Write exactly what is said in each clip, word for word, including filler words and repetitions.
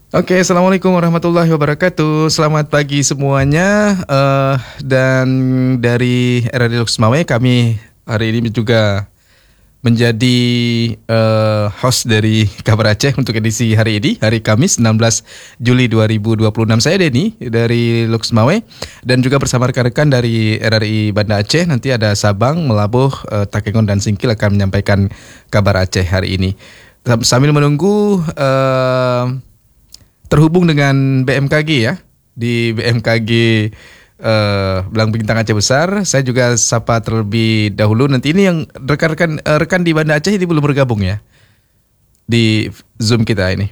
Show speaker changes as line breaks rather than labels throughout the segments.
Oke, Assalamualaikum warahmatullahi wabarakatuh. Selamat pagi semuanya. Eh, dan dari R R I Lux Mawai, kami hari ini juga menjadi eh, host dari Kabar Aceh untuk edisi hari ini, hari Kamis enam belas Juli dua ribu dua puluh enam. Saya Denny dari Lux Mawai dan juga bersama rekan-rekan dari R R I Banda Aceh. Nanti ada Sabang, Melabuh, eh, Takengon dan Singkil akan menyampaikan Kabar Aceh hari ini. Sambil menunggu eh, terhubung dengan B M K G ya, di B M K G uh, Belang Bintang Aceh Besar. Saya juga sapa terlebih dahulu. Nanti ini yang rekan-rekan uh, rekan di Banda Aceh ini belum bergabung ya di Zoom kita ini.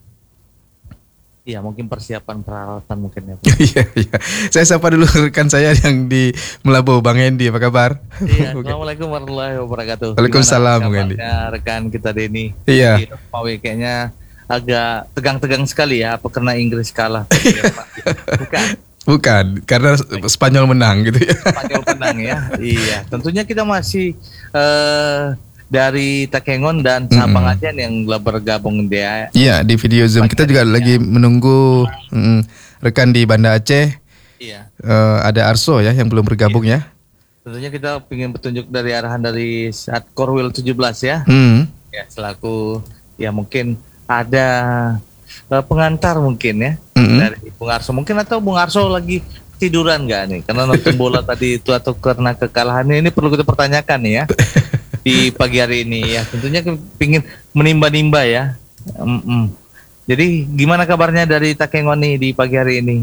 Iya, mungkin persiapan peralatan mungkin ya.
Iya, iya. Saya sapa dulu rekan saya yang di Melabuh, Bang Hendy, apa kabar?
Iya, Assalamualaikum warahmatullahi wabarakatuh.
Waalaikumsalam, Bang Hendy.
Rekan kita Denny.
Iya.
Di Pawe kayaknya agak tegang-tegang sekali ya, apa karena Inggris kalah? Bukan.
Bukan, karena Spanyol menang gitu ya.
Spanyol menang ya. Iya, tentunya kita masih uh, dari Takengon dan Sabang mm-hmm. Aceh yang bergabung dia.
Iya, di video Zoom kita juga lagi menunggu mm, rekan di Banda Aceh.
Iya.
Uh, ada Arso ya yang belum bergabung iya. ya.
Tentunya kita ingin petunjuk dari arahan dari saat Korwil tujuh belas ya.
Hmm.
Ya, selaku ya mungkin ada uh, pengantar mungkin ya mm-hmm. dari Bung Arso mungkin, atau Bung Arso lagi tiduran nggak nih karena nonton bola tadi itu, atau karena kekalahan ini perlu kita pertanyakan nih ya di pagi hari ini ya. Tentunya pingin menimba-nimba ya. Mm-mm. Jadi gimana kabarnya dari Takengon nih di pagi hari ini?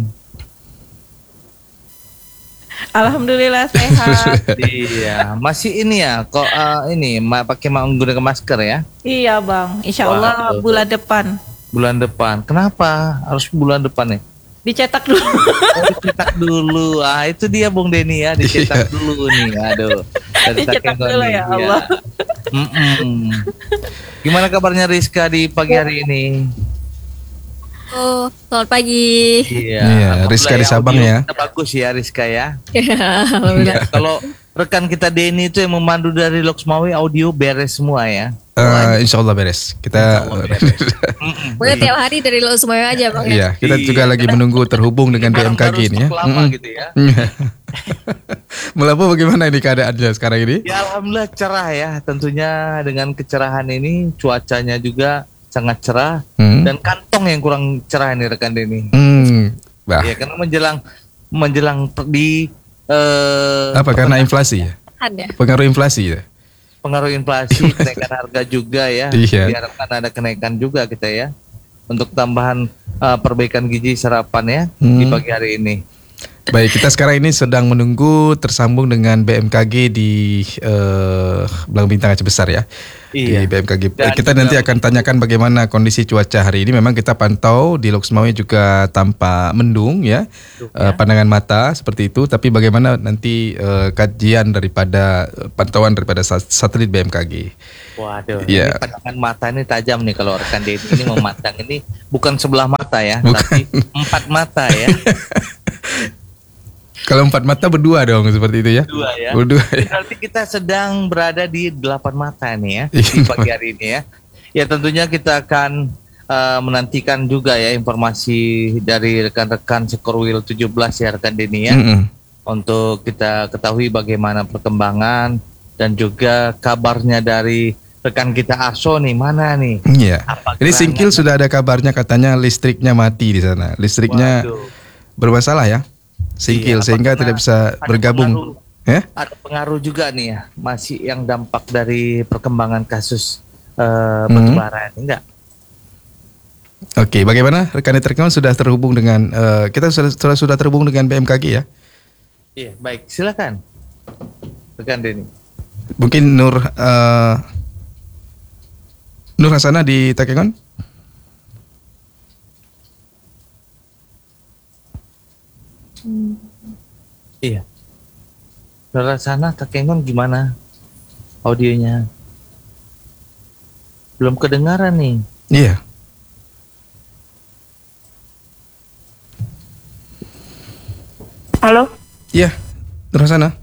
Alhamdulillah sehat.
Iya, masih ini ya, kok uh, ini ma- pakai menggunakan masker ya?
Iya bang, Insya Allah Wah, bulan depan.
Bulan depan, kenapa harus bulan depan ya?
Dicetak dulu.
Oh, dicetak dulu, ah itu dia Bung Denny ya, dicetak dulu nih, aduh.
Dicetak dulu ya Allah.
Ya. Gimana kabarnya Rizka di pagi hari ini?
Oh, selamat pagi.
Iya,
iya Rizka di Sabang ya.
Bagus ya Rizka ya. Ya, kalau rekan kita Denny itu yang memandu dari Lux Mawai, audio beres semua ya.
Uh, insya Allah beres. Kita
Boleh tiap hari dari Lux Mawai aja Bang.
Iya, kita juga
iya,
lagi menunggu terhubung dengan B M K G ini ya.
Lama gitu ya.
Melabuh bagaimana ini keadaannya sekarang ini?
Ya alhamdulillah cerah ya. Tentunya dengan kecerahan ini cuacanya juga sangat cerah hmm. dan kantong yang kurang cerah ini rekan Denny.
Hmm. Bah.
Ya karena menjelang menjelang di uh,
apa karena inflasi ya?
Ada.
Pengaruh inflasi ya?
Pengaruh inflasi, kenaikan harga juga ya.
Iya.
Diharapkan ada kenaikan juga kita ya untuk tambahan uh, perbaikan gizi sarapan ya hmm. di pagi hari ini.
Baik, kita sekarang ini sedang menunggu tersambung dengan B M K G di uh, Belang Bintang Aceh Besar ya. Iya. Di B M K G. Dan kita nanti akan tanyakan bagaimana kondisi cuaca hari ini. Memang kita pantau di Lux Mawai juga tampak mendung ya, Duh, uh, ya. Pandangan mata seperti itu. Tapi bagaimana nanti uh, kajian daripada uh, pantauan daripada satelit B M K G.
Waduh, ya. Ini pandangan mata ini tajam nih kalau rekan Denny ini memandang ini bukan sebelah mata ya, bukan. Tapi empat mata ya.
Kalau empat mata berdua dong seperti itu ya.
Berdua ya.
Berdua, ya.
Berarti kita sedang berada di delapan mata nih ya di pagi hari ini ya. Ya tentunya kita akan uh, menantikan juga ya informasi dari rekan-rekan Sekorwil tujuh belas ya rekan Denny ya. Mm-hmm. Untuk kita ketahui bagaimana perkembangan dan juga kabarnya dari rekan kita Arso nih, mana nih?
Iya. Ini Singkil sudah ada kabarnya katanya listriknya mati di sana. Listriknya Waduh. bermasalah ya. Singkil iya, sehingga tidak bisa bergabung.
Pengaruh,
ya?
Ada pengaruh juga nih ya, masih yang dampak dari perkembangan kasus uh, batubara hmm. enggak?
Oke, bagaimana rekan Terkon sudah terhubung dengan uh, kita sudah, sudah sudah terhubung dengan B M K G ya?
Iya, baik, silakan rekan Denny.
Mungkin Nur uh, Nur Hasana di Takengon?
Hmm. Iya. Dari sana Takengon gimana audionya? Belum kedengaran nih.
Iya.
Halo?
Iya, Nur Hasana.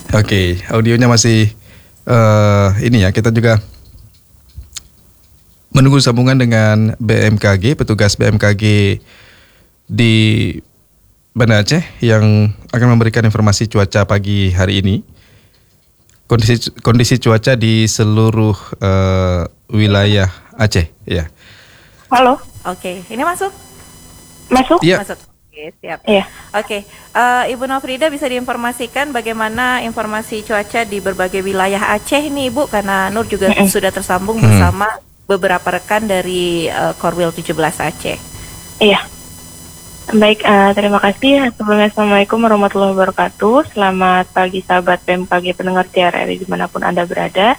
Oke, audionya masih uh, ini ya, kita juga menunggu sambungan dengan B M K G, petugas B M K G di Banda Aceh yang akan memberikan informasi cuaca pagi hari ini. Kondisi kondisi cuaca di seluruh uh, wilayah Aceh, ya.
Halo,
Oke, ini masuk?
masuk?
Iya.
Masuk. Oke, siap.
Iya.
Oke, eh, Ibu Nofrida bisa diinformasikan bagaimana informasi cuaca di berbagai wilayah Aceh ini, Ibu, karena Nur juga
Mm-mm.
sudah tersambung
Mm.
bersama beberapa rekan dari eh, Korwil tujuh belas Aceh.
Iya. Baik, eh, terima kasih. Sebelumnya Assalamualaikum warahmatullahi wabarakatuh. Selamat pagi sahabat B M K G pendengar T R R I dimanapun Anda berada.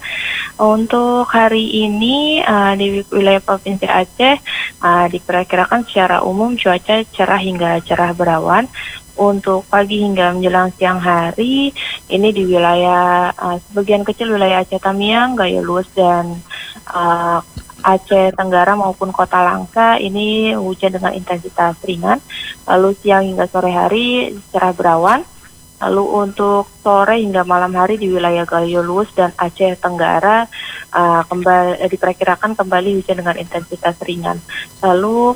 Untuk hari ini eh, di wilayah Provinsi Aceh eh, diperkirakan secara umum cuaca cerah hingga cerah berawan. Untuk pagi hingga menjelang siang hari, ini di wilayah eh, sebagian kecil wilayah Aceh Tamiang, Gaya Luas dan eh, Aceh Tenggara maupun Kota Langsa ini hujan dengan intensitas ringan. Lalu siang hingga sore hari cerah berawan. Lalu untuk sore hingga malam hari di wilayah Gayo Luas dan Aceh Tenggara uh, kembali diperkirakan kembali hujan dengan intensitas ringan. Lalu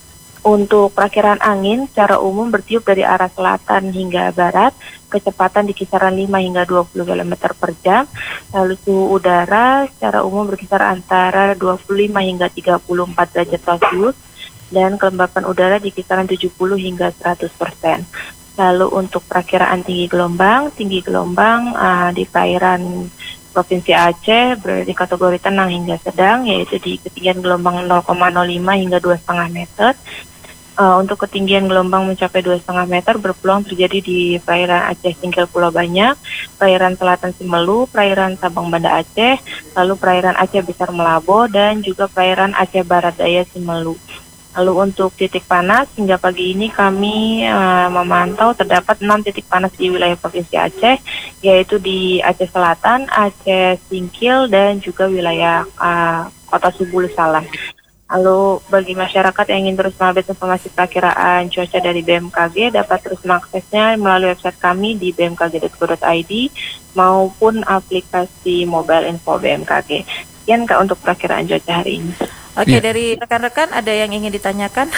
untuk perakiraan angin secara umum bertiup dari arah selatan hingga barat, kecepatan di kisaran lima hingga dua puluh kilometer per jam. Lalu suhu udara secara umum berkisar antara dua puluh lima hingga tiga puluh empat derajat Celcius dan kelembapan udara di kisaran tujuh puluh hingga seratus persen. Lalu untuk perakiraan tinggi gelombang, tinggi gelombang uh, di perairan Provinsi Aceh berada di kategori tenang hingga sedang, yaitu di ketinggian gelombang nol koma nol lima hingga dua koma lima meter. Uh, untuk ketinggian gelombang mencapai dua koma lima meter berpeluang terjadi di perairan Aceh Singkil Pulau Banyak, perairan Selatan Simelu, perairan Sabang Banda Aceh, lalu perairan Aceh Besar Melabo, dan juga perairan Aceh Barat Daya Simelu. Lalu untuk titik panas, hingga pagi ini kami uh, memantau terdapat enam titik panas di wilayah Provinsi Aceh, yaitu di Aceh Selatan, Aceh Singkil, dan juga wilayah uh, Kota Subulu Salam. Lalu bagi masyarakat yang ingin terus mengupdate informasi perakiraan cuaca dari B M K G dapat terus mengaksesnya melalui website kami di b m k g dot co dot i d maupun aplikasi mobile info B M K G. Sekian Kak untuk perakiraan cuaca hari ini.
Oke,
Iya.
dari rekan-rekan ada yang ingin ditanyakan?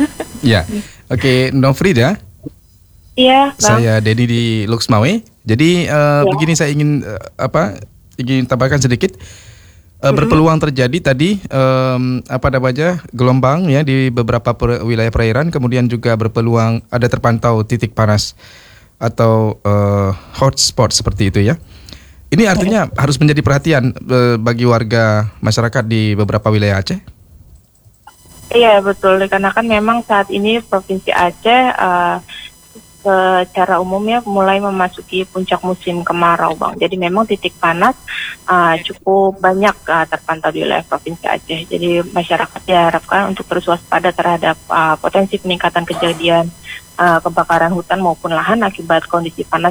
Ya, oke, Nofrida.
Iya, Bang.
Saya Denny di Luxmawe. Jadi uh,
Ya.
begini saya ingin uh, apa? Ingin tambahkan sedikit. Uh, berpeluang terjadi tadi um, apa namanya gelombang ya di beberapa per- wilayah perairan, kemudian juga berpeluang ada terpantau titik panas atau uh, hotspot seperti itu ya. Ini artinya harus menjadi perhatian uh, bagi warga masyarakat di beberapa wilayah Aceh.
Iya betul, dikarenakan memang saat ini Provinsi Aceh uh, secara umumnya mulai memasuki puncak musim kemarau, Bang. Jadi memang titik panas uh, cukup banyak uh, terpantau di wilayah Provinsi Aceh. Jadi masyarakat diharapkan untuk terus waspada terhadap uh, potensi peningkatan kejadian uh, kebakaran hutan maupun lahan akibat kondisi panas